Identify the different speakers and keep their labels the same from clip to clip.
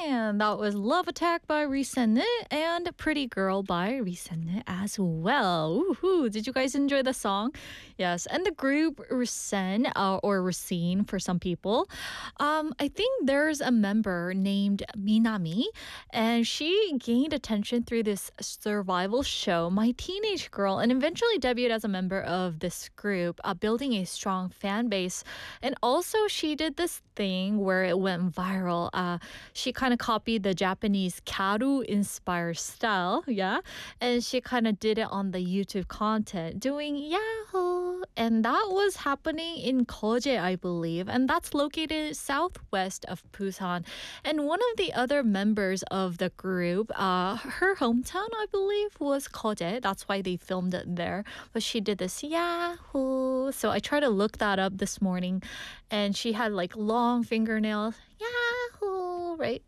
Speaker 1: And that was Love Attack by Resenne and Pretty Girl by Resenne as well. Woohoo! Did you guys enjoy the song? Yes, and the group Resenne or Racine for some people. I think there's a member named Minami, and she gained attention through this survival show, My Teenage Girl, and eventually debuted as a member of this group, building a strong fan base. And also, she did this thing where it went viral. She kind of copied the Japanese Karu inspired style, yeah, and she kind of did it on the YouTube content, doing Yahoo, and that was happening in Koje, I believe, and that's located southwest of Busan. And one of the other members of the group, her hometown, I believe, was Koje. That's why they filmed it there. But she did this Yahoo. So I tried to look that up this morning, and she had like long fingernails. Yahoo, right?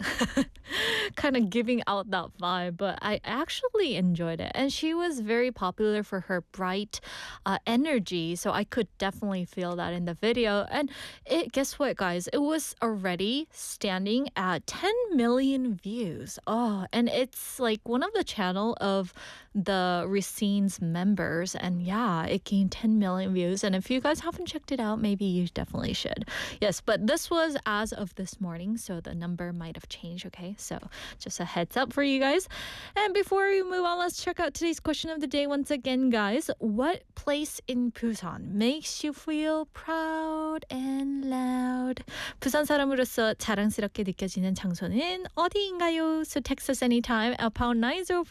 Speaker 1: Kind of giving out that vibe, but I actually enjoyed it. And she was very popular for her bright energy, so I could definitely feel that in the video. And guess what, guys? It was already standing at 10 million views. Oh, and it's like one of the channel of the Racine's members, and yeah, it gained 10 million views. And if you guys haven't checked it out, maybe you definitely should. Yes, but this was as of this morning, so the number might have changed, okay? So just a heads up for you guys. And before we move on, let's check out today's question of the day once again, guys. What place in Busan makes you feel proud and loud? 부산 사람으로서 자랑스럽게 느껴지는 장소는 어디인가요? So text us anytime at pound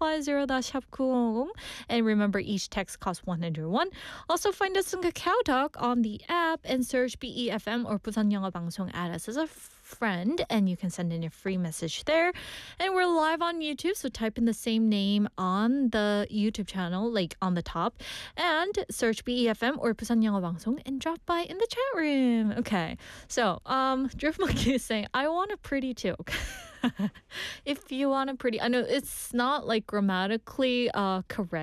Speaker 1: 9050 and remember each text costs 101. Also find us on KakaoTalk on the app and search BEFM or Busan 영어 방송, add us as a friend, and you can send in a free message there. And we're live on YouTube, so type in the same name on the YouTube channel, like on the top, and search BEFM or Busan 영어 방송 and drop by in the chat room. Okay, so Drift Monkey is saying, I want a pretty too. If you want a pretty, I know it's not like grammatically correct.